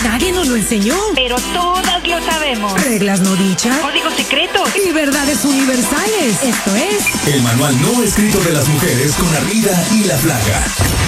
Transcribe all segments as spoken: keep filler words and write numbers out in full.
Nadie nos lo enseñó. Pero todas lo sabemos. Reglas no dichas. Códigos secretos. Y verdades universales. Esto es... El manual no escrito de las mujeres con Arriba y la Flaca.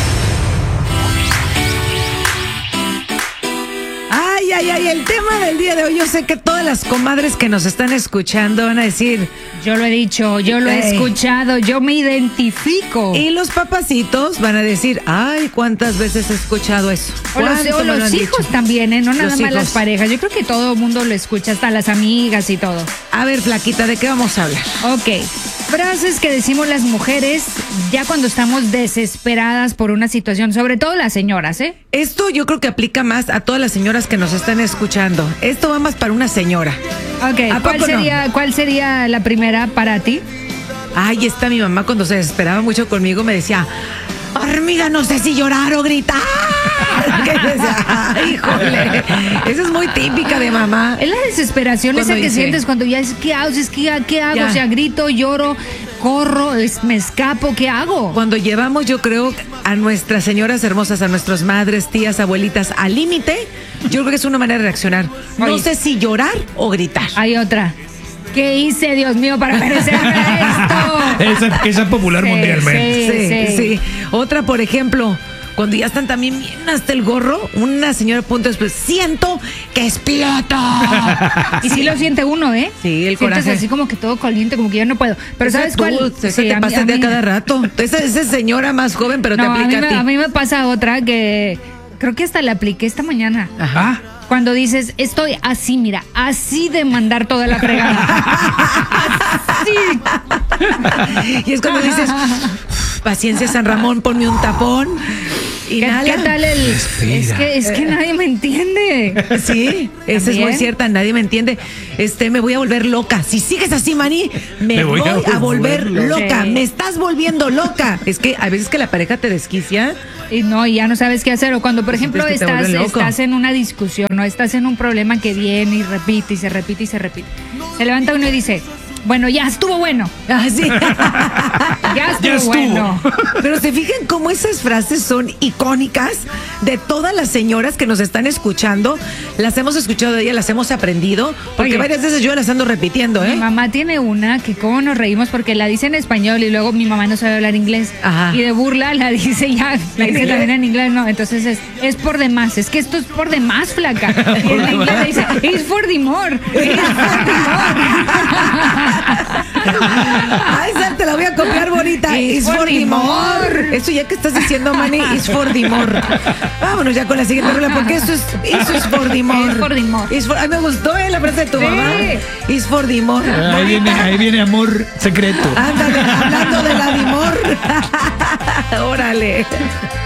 Ay, ay, ay, el tema del día de hoy, yo sé que todas las comadres que nos están escuchando van a decir... Yo lo he dicho, yo lo he Ey. escuchado, yo me identifico. Y los papacitos van a decir, ay, ¿cuántas veces he escuchado eso? O los, ¿Cuánto o me lo los han hijos dicho? también, ¿eh? No nada Los más las hijos. parejas. Yo creo que todo el mundo lo escucha, hasta las amigas y todo. A ver, Flaquita, ¿de qué vamos a hablar? Ok. Frases que decimos las mujeres ya cuando estamos desesperadas por una situación, sobre todo las señoras, ¿eh? Esto yo creo que aplica más a todas las señoras que nos están escuchando. Esto va más para una señora. Ok, ¿A ¿cuál poco no? sería, ¿cuál sería la primera para ti? Ay, está mi mamá cuando se desesperaba mucho conmigo me decía, hormiga, no sé si llorar o gritar. Que yo decía, ay, híjole, esa es muy típica de mamá. Es la desesperación Cuando esa que dice- sientes cuando ya es, ¿qué hago? Es que, ¿qué hago? Ya. O sea, grito, lloro, corro, es- me escapo, ¿qué hago? Cuando llevamos, yo creo, a nuestras señoras hermosas, a nuestras madres, tías, abuelitas, al límite, yo creo que es una manera de reaccionar. No Oye. sé si llorar o gritar. Hay otra. ¿Qué hice, Dios mío, para merecerme esto? Esa, esa es popular Sí, mundialmente. Sí, sí. Otra, por ejemplo, cuando ya están también bien hasta el gorro, una señora a punto después, siento que exploto. Y sí lo siente uno, ¿eh? Sí, el Sientes coraje. así como que todo caliente, como que ya no puedo. Pero Esa ¿sabes tú, cuál? Esa Sí, te a mí- pasa a de a mí- cada rato. Esa, esa señora más joven, pero No, te a mí, aplica me, a ti. a mí me pasa otra que creo que hasta la apliqué esta mañana. Ajá. Cuando dices, estoy así, mira, así de mandar toda la fregada. Así. Y es cuando dices, paciencia San Ramón, ponme un tapón. ¿Qué, Inhala. qué tal el...? Respira. Es que, es que nadie me entiende. Sí, esa es muy También. cierta, nadie me entiende. Este, me voy a volver loca. Si sigues así, Mani, me, Me voy, voy a a volver volver loca. Sí. Me estás volviendo loca. Es que a veces que la pareja te desquicia. Y no, y ya no sabes qué hacer. O cuando, por ejemplo, Sientes que te estás, vuelven loco. estás en una discusión, o estás en un problema que viene y repite y se repite y se repite. Se levanta uno y dice, bueno, ya estuvo bueno. Así. Ya estuvo, Ya estuvo. bueno. Pero se fijan cómo esas frases son icónicas de todas las señoras que nos están escuchando. Las hemos escuchado de ellas, las hemos aprendido. Porque Oye. varias veces yo las ando repitiendo, Mi ¿eh? mamá tiene una que cómo nos reímos porque la dice en español y luego mi mamá no sabe hablar inglés. Ajá. Y de burla la dice ya, la dice inglés? también en inglés, no. Entonces es, es por demás, es que esto es por demás, flaca. Y en inglés le dice, it's for the more. It's for the Ay, esa te la voy a copiar bonita. It's It's for for the the more. Eso ya que estás diciendo, Manny, it's for the more. Vámonos ya con la siguiente regla, porque eso es, eso es for the more. It's for the more. It's for- ay, me gustó eh, la frase de tu Sí. mamá. It's for the more. Ahí viene, ahí viene amor secreto. Ándale, hablando de la dimor. Órale.